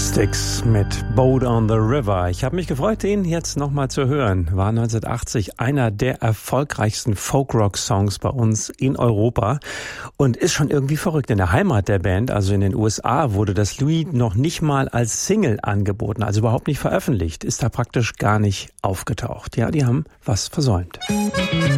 Styx mit Boat on the River. Ich habe mich gefreut, den jetzt nochmal zu hören. War 1980 einer der erfolgreichsten Folk-Rock-Songs bei uns in Europa und ist schon irgendwie verrückt. In der Heimat der Band, also in den USA, wurde das Lied noch nicht mal als Single angeboten, also überhaupt nicht veröffentlicht, ist da praktisch gar nicht aufgetaucht. Ja, die haben was versäumt.